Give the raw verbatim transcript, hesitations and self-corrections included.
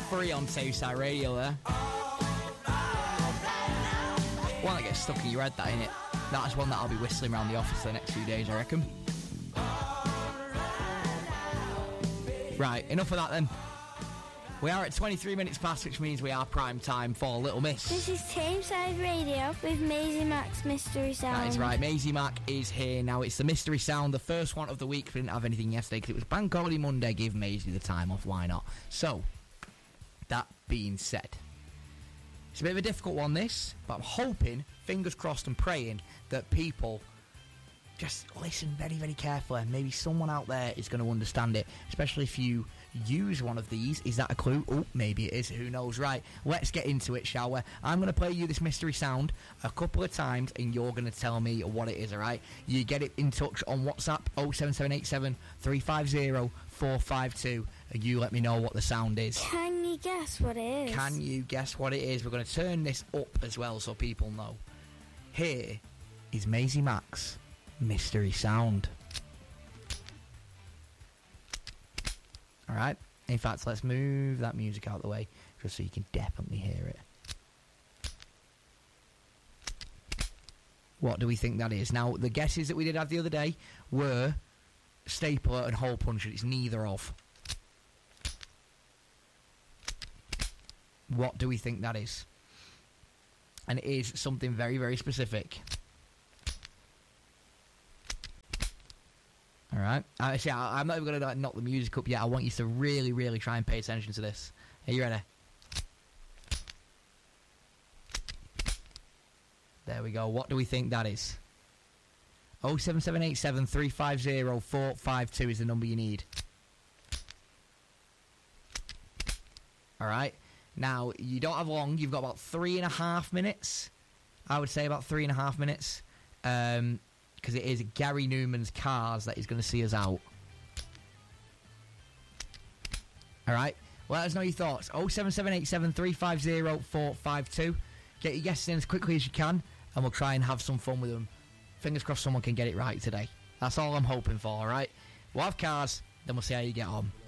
Free on Tayside Radio there. One that gets stuck in your head, that, innit? That's one that I'll be whistling around the office for the next few days, I reckon. Right, enough of that then. We are at twenty-three minutes past, which means we are prime time for Little Miss. This is Tameside Radio with Maisie Mac's Mystery Sound. That is right, Maisie Mac is here now. It's the Mystery Sound, the first one of the week. We didn't have anything yesterday because it was Bank Holiday Monday. Give Maisie the time off, why not? So, that being said, it's a bit of a difficult one, this, but I'm hoping, fingers crossed and praying, that people just listen very, very carefully. Maybe someone out there is going to understand it, especially if you use one of these. Is that a clue? Oh, maybe it is. Who knows? Right, let's get into it, shall we? I'm going to play you this mystery sound a couple of times, and you're going to tell me what it is, all right? You get it in touch on WhatsApp, oh seven seven eight seven, three five zero, four five two, and you let me know what the sound is. Can you guess what it is? Can you guess what it is? We're going to turn this up as well so people know. Here is Maisie Mac's Mystery Sound. Alright, in fact, let's move that music out of the way just so you can definitely hear it. What do we think that is? Now, the guesses that we did have the other day were stapler and hole puncher. It's neither of. What do we think that is? And it is something very, very specific. Alright, uh, see, I, I'm not even going to like, knock the music up yet. I want you to really, really try and pay attention to this. Are you ready? There we go. What do we think that is? oh seven seven eight seven, three five zero, four five two is the number you need. Alright, now you don't have long. You've got about three and a half minutes. I would say about three and a half minutes. Um... Because it is Gary Newman's Cars that is going to see us out. Alright, let us know your thoughts. oh seven seven eight seven, three five zero, four five two. Get your guesses in as quickly as you can, and we'll try and have some fun with them. Fingers crossed someone can get it right today. That's all I'm hoping for, alright? We'll have cars, then we'll see how you get on.